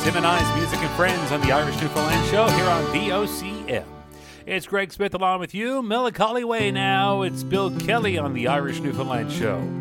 Tim and I's Music and Friends on the Irish Newfoundland Show here on VOCM. It's Greg Smith along with you. Melancholy Way now. It's Bill Kelly on the Irish Newfoundland Show.